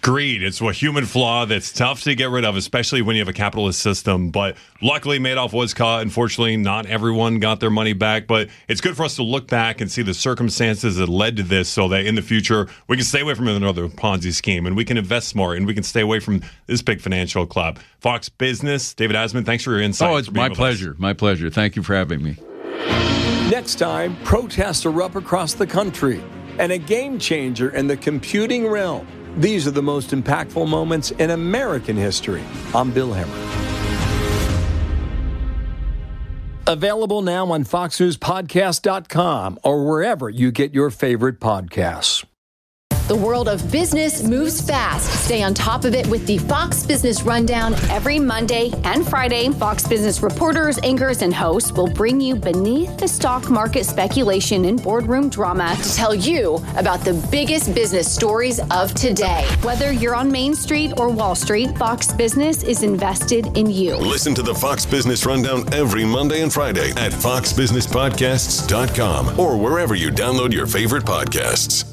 Greed. It's a human flaw that's tough to get rid of, especially when you have a capitalist system. But luckily, Madoff was caught. Unfortunately, not everyone got their money back. But it's good for us to look back and see the circumstances that led to this so that in the future, we can stay away from another Ponzi scheme and we can invest smart and we can stay away from this big financial club. Fox Business, David Asman, thanks for your insight. Oh, it's my pleasure. My pleasure. Thank you for having me. Next time, protests erupt across the country and a game changer in the computing realm. These are the most impactful moments in American history. I'm Bill Hemmer. Available now on FoxNewsPodcast.com or wherever you get your favorite podcasts. The world of business moves fast. Stay on top of it with the Fox Business Rundown every Monday and Friday. Fox Business reporters, anchors, and hosts will bring you beneath the stock market speculation and boardroom drama to tell you about the biggest business stories of today. Whether you're on Main Street or Wall Street, Fox Business is invested in you. Listen to the Fox Business Rundown every Monday and Friday at foxbusinesspodcasts.com or wherever you download your favorite podcasts.